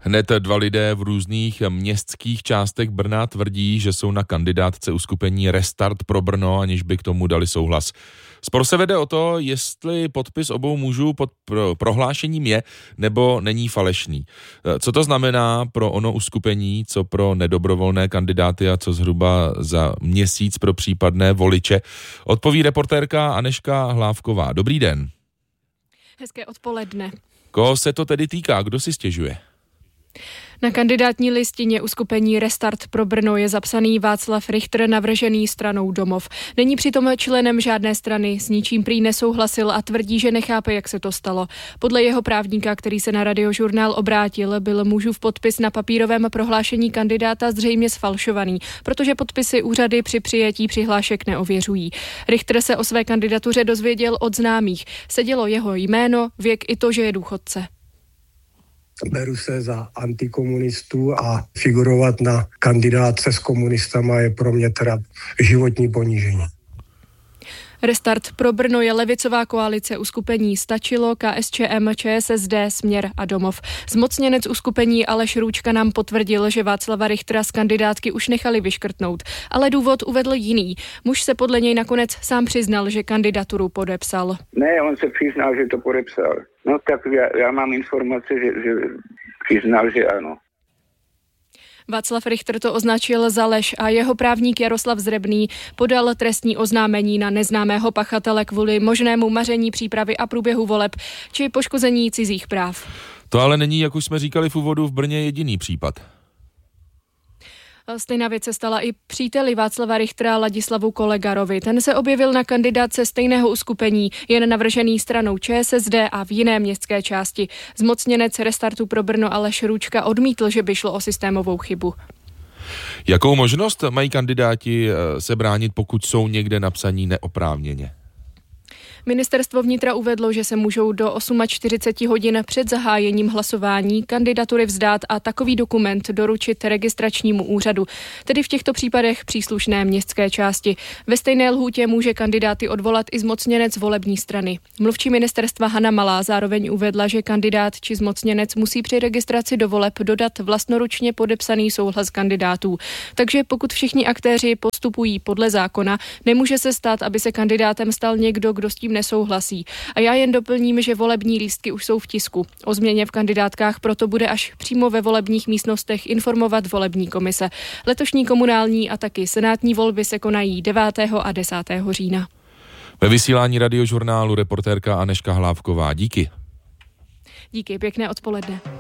Hned 2 lidé v různých městských částech Brna tvrdí, že jsou na kandidátce uskupení Restart pro Brno, aniž by k tomu dali souhlas. Spor se vede o to, jestli podpis obou mužů pod prohlášením je nebo není falešný. Co to znamená pro ono uskupení, co pro nedobrovolné kandidáty a co zhruba za měsíc pro případné voliče, odpoví reportérka Anežka Hlávková. Dobrý den. Hezké odpoledne. Koho se to tedy týká? Kdo si stěžuje? Na kandidátní listině uskupení Restart pro Brno je zapsaný Václav Richter, navržený stranou Domov. Není přitom členem žádné strany, s ničím prý nesouhlasil a tvrdí, že nechápe, jak se to stalo. Podle jeho právníka, který se na Radiožurnál obrátil, byl mužův podpis na papírovém prohlášení kandidáta zřejmě sfalšovaný, protože podpisy úřady při přijetí přihlášek neověřují. Richter se o své kandidatuře dozvěděl od známých. Sedělo jeho jméno, věk i to, že je důchodce. Beru se za antikomunistu a figurovat na kandidátce s komunistama je pro mě teda životní ponížení. Restart pro Brno je levicová koalice uskupení Stačilo, KSČM, ČSSD, Směr a Domov. Zmocněnec uskupení Aleš Růčka nám potvrdil, že Václava Richtera z kandidátky už nechali vyškrtnout, ale důvod uvedl jiný. Muž se podle něj nakonec sám přiznal, že kandidaturu podepsal. Ne, on se přiznal, že to podepsal. No tak já mám informace, že přiznal, že ano. Václav Richter to označil za lež a jeho právník Jaroslav Zrebný podal trestní oznámení na neznámého pachatele kvůli možnému maření přípravy a průběhu voleb či poškození cizích práv. To ale není, jak už jsme říkali v úvodu, v Brně jediný případ. Stejná věc se stala i příteli Václava Richtera Ladislavu Kolegarovi. Ten se objevil na kandidátce stejného uskupení, jen navržený stranou ČSSD a v jiné městské části. Zmocněnec Restartu pro Brno Aleš Růčka odmítl, že by šlo o systémovou chybu. Jakou možnost mají kandidáti se bránit, pokud jsou někde napsaní neoprávněně? Ministerstvo vnitra uvedlo, že se můžou do 48 hodin před zahájením hlasování kandidatury vzdát a takový dokument doručit registračnímu úřadu, tedy v těchto případech příslušné městské části. Ve stejné lhůtě může kandidáty odvolat i zmocněnec volební strany. Mluvčí ministerstva Hana Malá zároveň uvedla, že kandidát či zmocněnec musí při registraci do voleb dodat vlastnoručně podepsaný souhlas kandidátů. Takže pokud všichni aktéři postupují podle zákona, nemůže se stát, aby se kandidátem stal někdo, kdo s tím nesouhlasí. A já jen doplním, že volební lístky už jsou v tisku. O změně v kandidátkách proto bude až přímo ve volebních místnostech informovat volební komise. Letošní komunální a taky senátní volby se konají 9. a 10. října. Ve vysílání Radiožurnálu reportérka Anežka Hlávková. Díky. Díky, pěkné odpoledne.